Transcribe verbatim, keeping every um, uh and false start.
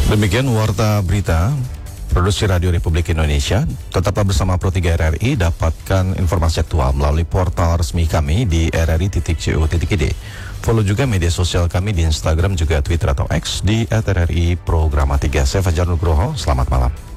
Demikian Warta Berita Produksi Radio Republik Indonesia. Tetaplah bersama Pro tiga R R I. Dapatkan informasi aktual melalui portal resmi kami di r r i titik co titik i d. Follow juga media sosial kami di Instagram juga Twitter atau X di at r r i programa tiga. Saya Fajar Nugroho, selamat malam.